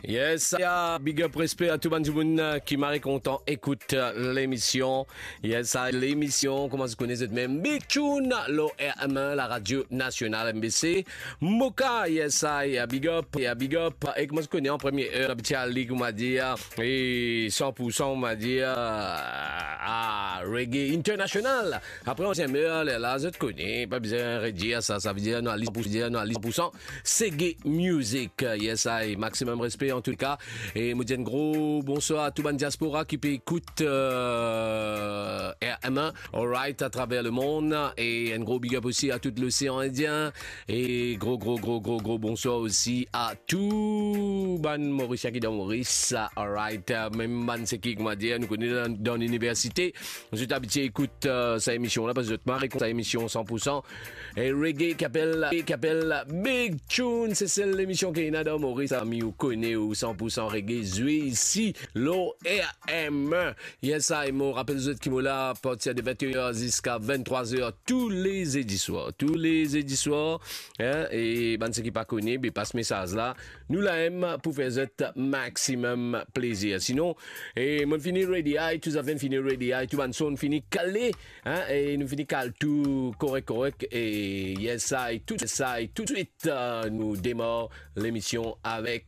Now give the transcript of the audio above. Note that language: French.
Yes, big up respect à tout le monde qui m'a content écoute l'émission. Yes, l'émission, comment vous connaissez même Big Tune, l'ORM, la radio nationale MBC. Moka, yes, big up, et comment vous connaissez en première heure, la ligue, on m'a dit, et 100%, on m'a dit, reggae international. Après, on s'est mis, là, je te connais, pas besoin de redire ça, ça veut dire, non, à 100%, c'est gay music, yes, maximum respect en tout cas. Et me dis un gros bonsoir à tout le diaspora qui peut écouter RM1, alright, à travers le monde. Et un gros big up aussi à tout l'océan Indien. Et gros bonsoir aussi à tout ban Maurice qui est dans Maurice, alright. Même ban c'est qui m'a dit, nous connaissons dans l'université. Je suis habitué à écouter sa émission là parce que je te marre sa émission 100%. Et reggae qui appelle Big Tune, c'est celle l'émission qui est dans Maurice, ami ou connaît ou 100% reggae joué ici, l'ORM. Yes, I me rappelle les autres qui m'ont là, à partir de 21h jusqu'à 23h, tous les jeudis soirs, hein, et ben, ceux qui pas connaissent, ben, passe message là, nous l'aime pour faire cet maximum plaisir. Sinon, et moi fini ready, tous avez fini ready, tout le monde fini calé, hein, et nous fini calé tout correct, et yes, tout de suite, nous démarrons l'émission avec